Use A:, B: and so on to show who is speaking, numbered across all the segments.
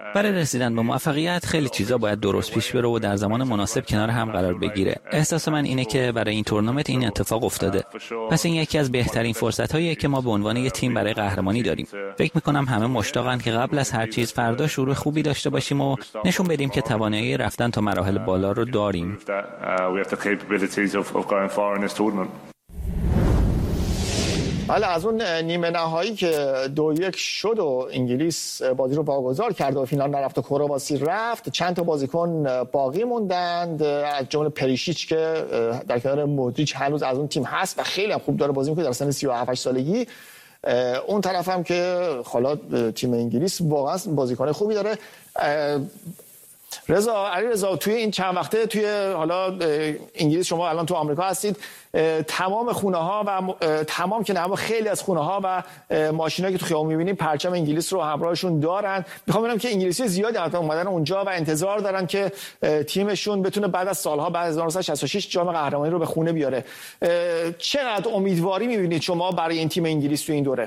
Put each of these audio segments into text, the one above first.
A: برای رسیدن به موفقیت خیلی چیزا باید درست پیش بره و در زمان مناسب کنار هم قرار بگیره. احساس من اینه که برای این تورنمنت این اتفاق افتاده. پس این یکی از بهترین فرصت‌هاییه که ما به عنوان یک تیم برای قهرمانی داریم. فکر می‌کنم همه مشتاقن که قبل از هر چیز فردا شروع خوبی داشته باشیم و نشون بدیم که توانایی رفتن تا مراحل بالا رو داریم.
B: بله، از اون نیمه نهایی که 2-1 شد و انگلیس بازی رو واگذار کرد و فینال نرفت و کرواسی رفت، چند تا بازیکن باقی موندند از جمله پریشیچ که در کنار مودریچ هنوز از اون تیم هست و خیلی هم خوب داره بازی می‌کنه در سن 37 سالگی. اون طرف هم که حالا تیم انگلیس واقعا بازیکن خوبی داره. علیرضا توی این چند وقته توی حالا انگلیس، شما الان تو آمریکا هستید، تمام خونه ها و تمام که نه خیلی از خونه ها و ماشینایی که تو خیابون می‌بینیم پرچم انگلیس رو همراهشون دارن. میخوام ببینم که انگلیسی زیادی اومدن اونجا و انتظار دارن که تیمشون بتونه بعد از سالها، بعد از 1966 جام قهرمانی رو به خونه بیاره. چقدر امیدواری می‌بینید شما برای این تیم انگلیس تو این دوره؟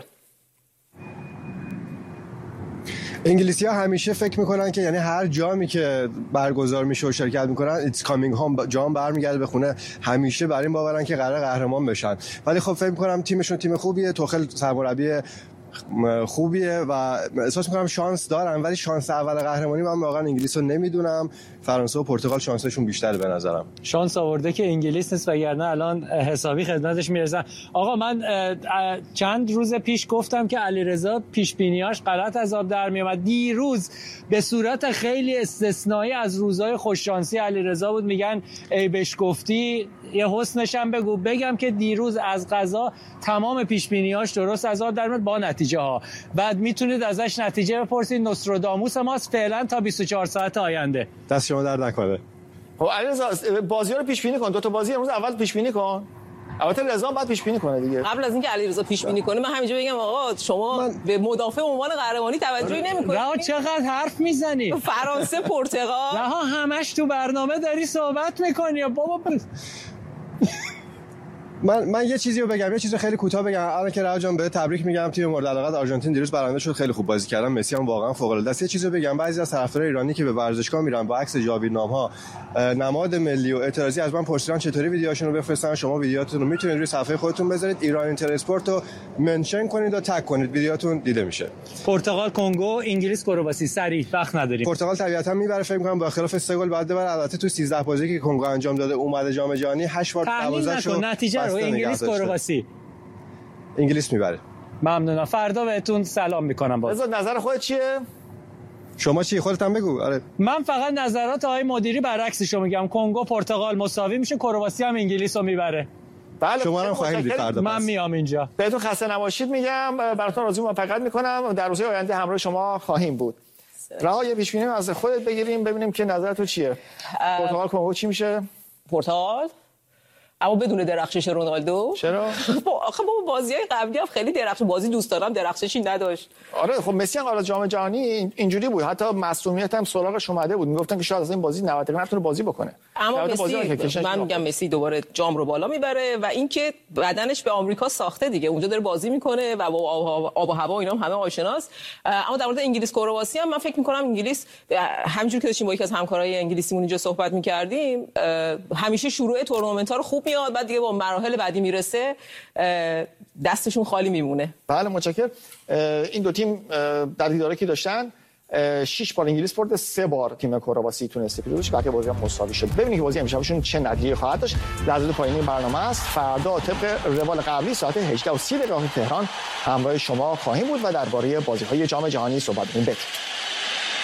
C: انگلیسی‌ها همیشه فکر میکنن که یعنی هر جامی که برگزار میشه و شرکت میکنن it's coming home، جام برمیگرده به خونه. همیشه بر این باورن که قرار قهرمان بشن. ولی خب فکر میکنم تیمشون تیم خوبیه، توخل سرمربی خوبیه و احساس میکنم شانس دارن، ولی شانس اول قهرمانی من واقعا انگلیس رو نمیدونم. فرانسه و پرتغال شانسشون بیشتره به نظرم.
D: شانس آورده که انگلیس نیست، وگرنه الان حسابی خدمتش میرسن. آقا من چند روز پیش گفتم که علیرضا پیشبینیاش غلط از آب در میومد. دیروز به صورت خیلی استثنایی از روزهای خوششانسی علیرضا بود. میگن ای بهش گفتی یه حسنش هم بگم که دیروز از قضا تمام پیشبینیاش درست از آب در میاد با نتیجه ها. بعد میتونید ازش نتیجه بپرسید. نوستراداموس ماست فعلا تا 24 ساعت آینده.
C: دست شما درد نکنه.
B: خب علیرضا بازی‌ها رو پیش بینی کن. 2 تا بازی امروز اول پیش بینی کن. البته رضا بعد پیش بینی کنه دیگه.
E: قبل از اینکه علیرضا پیش بینی کنه من همینجا بگم آقا شما به مدافع عنوان قهرمانی توجهی نمی‌کنید.
D: نه چقدر حرف میزنی؟
E: فرانسه پرتغال.
D: نه همش تو برنامه داری صحبت می‌کنی بابا.
C: من یه چیزی رو بگم، یه چیز خیلی کوتاه بگم. الان که رها جان به تبریک میگم، تیم مورد علاقه آرژانتین دیروز برنده شد، خیلی خوب بازی کردن، مسی هم واقعا فوق العاده است. یه چیزی رو بگم، بعضی از طرفدارای ایرانی که به ورزشگاه میرن با عکس جاویدنام‌ها نماد ملی و اعتراضی از من پرسیدن چطوری ویدیوهاشون رو بفرستن. شما ویدیوهاتون رو میتونید روی صفحه خودتون بذارید، ایران اینتر اسپورت رو منشن کنید و تگ کنید، ویدیوهاتون دیده میشه.
D: پرتغال کنگو، انگلیس کرواسی. سریع وقت نداریم.
C: پرتغال طبیعتا میبره، فکر می‌کنم با اختلاف 3 گل بعد ببره. البته تو 13 بازی که کنگو انجام داده اومده جام جهانی 8 بار 12 شو
D: نتیجه رو انگلیس کرواسی.
C: انگلیس میبره.
D: ممنونم. فردا بهتون سلام میکنم. باز
B: نظر خودت چیه؟
C: شما چی؟ خودت هم بگو. آره
D: من فقط نظرات آقای مدیری برعکسشو میگم. کنگو پرتغال مساوی میشه، کرواسی هم انگلیس رو میبره.
B: بله
C: شما هم خواهید دید فردا.
D: من میام اینجا.
B: بهتون خسته نباشید میگم، براتون آرزوی موفقیت میکنم. در روزهای آینده همراه شما خواهیم بود. رها یه پیش بینی از خودت بگیریم ببینیم که نظرت تو چیه. پرتغال کنگو چی میشه؟
E: پرتغال اما بدون درخشش رونالدو.
B: چرا؟
E: آخه بابا بازی‌های قبلی هم خیلی بازی دوست دارم درخششی نداشت.
B: آره خب مسی هم قبل از جام جهانی اینجوری بود، حتی معصومیت هم سراغش اومده بود، میگفتن که شاید از این بازی 90 دقیقه نتونه بازی بکنه.
E: اما مسی من میگم مسی دوباره جام رو بالا میبره و اینکه بدنش به آمریکا ساخته دیگه، اونجا داره بازی میکنه و با آب و هوا اینا هم همه آشناست. اما در مورد انگلیس کرواسی هم من فکر میکنم انگلیس همونجوری که داشتیم با یکی از همکارای انگلیسیمون اینجا صحبت میکردیم، همیشه شروع تورنمنت‌ها رو خوب میاد، بعد دیگه با مراحل بعدی میرسه دستشون خالی میمونه.
B: بله متشکرم. این دو تیم در دیداری که داشتن 6 بار انگلیس برد، 3 بار تیم کرواسی تونسته پیروز بشه، بقیه بازی هم مساوی شد. ببینید که بازی امشبشون چه نتیجه خواهد داشت. لحظات پایانی برنامه است. فردا طبق روال قبلی ساعت 18:30 تهران همراه شما خواهیم بود و درباره بازی‌های جام جهانی صحبت می‌کنیم.